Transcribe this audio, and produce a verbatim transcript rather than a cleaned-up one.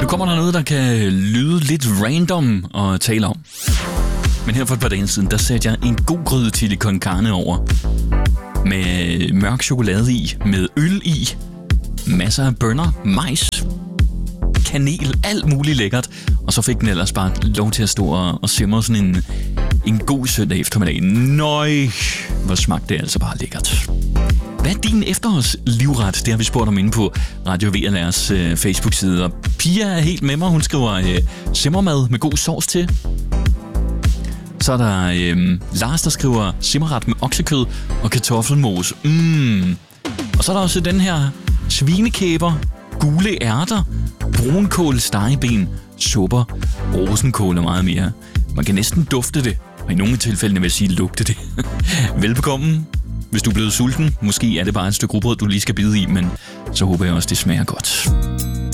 kommer der noget, der kan lyde lidt random at tale om. Men her for et par dage siden, der satte jeg en god gryde chili con carne over. Med mørk chokolade i, med øl i, masser af bønner, majs, kanel, alt muligt lækkert. Og så fik den ellers bare lov til at stå og, og simre sådan en, en god søndag eftermiddag. Nøj, hvor smagte det altså bare lækkert. Hvad er din efterårslivret? Det har vi spurgt om inde på Radio V L R's øh, Facebook-side. Og Pia er helt med mig. Hun skriver øh, simmermad med god sovs til. Så er der øh, Lars, der skriver simmerret med oksekød og kartoffelmos. Mm. Og så er der også den her svinekæber, gule ærter, brunkål, stegeben, supper, rosenkål og meget mere. Man kan næsten dufte det, og i nogle tilfælde vil jeg sige lugte det. Velbekomme. Hvis du er blevet sulten, måske er det bare et stykke rugbrød, du lige skal bide i, men så håber jeg også, det smager godt.